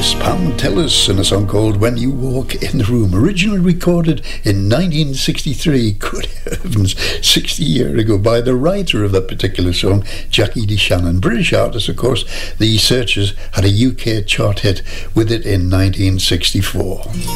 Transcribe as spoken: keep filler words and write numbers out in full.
Miss Pam Tillis in a song called When You Walk in the Room, originally recorded in nineteen sixty-three, good heavens, sixty years ago, by the writer of that particular song, Jackie DeShannon. British artist, of course. The Searchers had a U K chart hit with it in nineteen sixty-four.